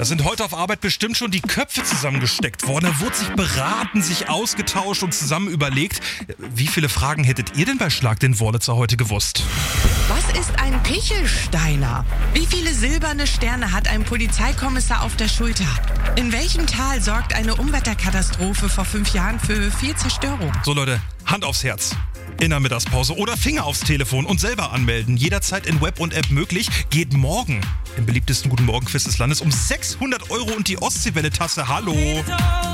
Da sind heute auf Arbeit bestimmt schon die Köpfe zusammengesteckt worden. Da wurde sich beraten, sich ausgetauscht und zusammen überlegt. Wie viele Fragen hättet ihr denn bei Schlag den Wurlitzer heute gewusst? Was ist ein Pichelsteiner? Wie viele silberne Sterne hat ein Polizeikommissar auf der Schulter? In welchem Tal sorgt eine Unwetterkatastrophe vor 5 Jahren für viel Zerstörung? So Leute, Hand aufs Herz. In der Mittagspause oder Finger aufs Telefon und selber anmelden. Jederzeit in Web und App möglich. Geht morgen im beliebtesten Guten Morgen Quiz des Landes um 600 € und die Ostseewelle-Tasse. Hallo!